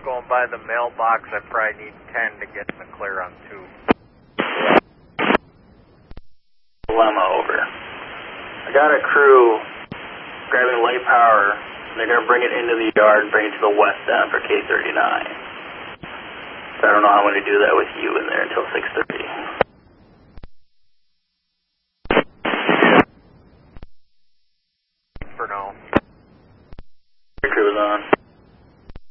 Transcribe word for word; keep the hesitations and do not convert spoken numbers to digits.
going by the mailbox. I probably need ten to get in the clear on two. Lemma over. I got a crew grabbing light power. They're going to bring it into the yard and bring it to the west end for K thirty-nine. So I don't know how I'm going to do that with you in there until six thirty.